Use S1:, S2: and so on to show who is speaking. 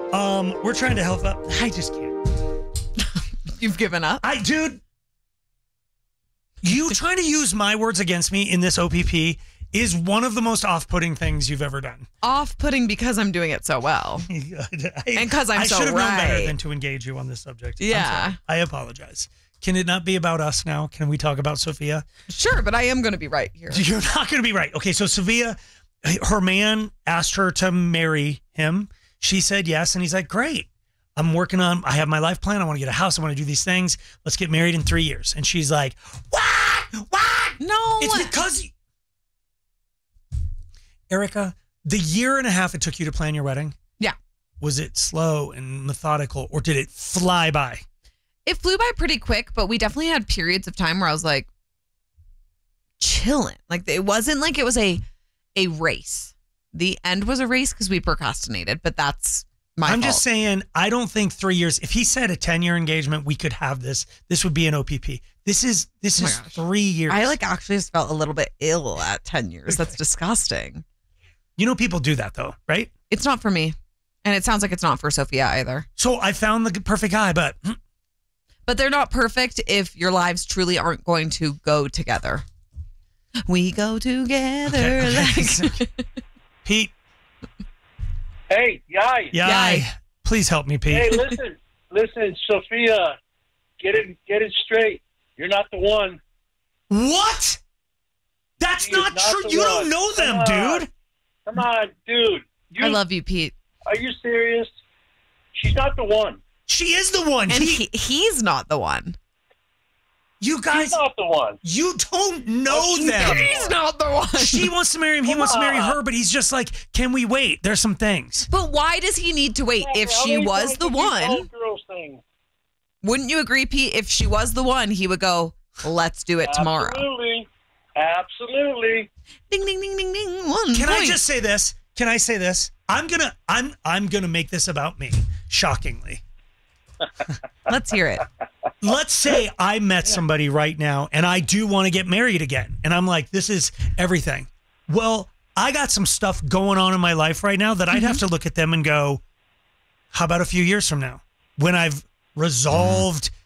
S1: We're trying to help out. I just can't.
S2: You've given up?
S1: Dude, you trying to use my words against me in this OPP is one of the most off-putting things you've ever done.
S2: Off-putting because I'm doing it so well. And because I'm so
S1: I should have known better
S2: right.
S1: than to engage you on this subject.
S2: Yeah.
S1: I apologize. Can it not be about us now? Can we talk about Sophia?
S2: Sure, but I am going to be right here.
S1: You're not going to be right. Okay, so Sophia, her man asked her to marry him. She said yes, and he's like, great. I have my life plan. I want to get a house. I want to do these things. Let's get married in 3 years. And she's like, what?
S2: No.
S1: It's because... Erica, the year and a half it took you to plan your wedding?
S2: Yeah.
S1: Was it slow and methodical, or did it fly by?
S2: It flew by pretty quick, but we definitely had periods of time where I was like chilling. Like it wasn't like it was a race. The end was a race because we procrastinated, but that's my fault.
S1: I'm just saying, I don't think 3 years. If he said a 10-year engagement, we could have this. This would be an OPP. This is 3 years.
S2: I actually just felt a little bit ill at 10 years. That's disgusting.
S1: You know, people do that though, right?
S2: It's not for me. And it sounds like it's not for Sophia either.
S1: So I found the perfect guy, but
S2: they're not perfect if your lives truly aren't going to go together. We go together.
S1: Okay. Pete.
S3: Hey, Yai.
S1: Yai. Please help me, Pete.
S3: Hey, listen, Sophia, get it straight. You're not the one.
S1: What? That's
S3: She
S1: not
S3: is not
S1: true.
S3: the
S1: You
S3: one.
S1: don't know them, dude.
S3: Come on, dude.
S2: I love you, Pete.
S3: Are you serious? She's not the one.
S1: She is the one.
S2: And he's not the one.
S1: You guys,
S3: She's not the one.
S1: you don't know them.
S2: He's not the one.
S1: She wants to marry him. He wants to marry her, but he's just like, can we wait? There's some things.
S2: But why does he need to wait? If she was the one,
S3: Girls thing.
S2: wouldn't you agree, Pete? If she was the one, he would go, let's do it tomorrow.
S3: Absolutely.
S2: Ding, ding, ding, ding, ding. 1
S1: Can I
S2: point.
S1: just say this? Can I say this? I'm gonna make this about me. Shockingly.
S2: Let's hear it.
S1: Let's say I met somebody right now and I do want to get married again. And I'm like, this is everything. Well, I got some stuff going on in my life right now that I'd have to look at them and go, how about a few years from now? When I've resolved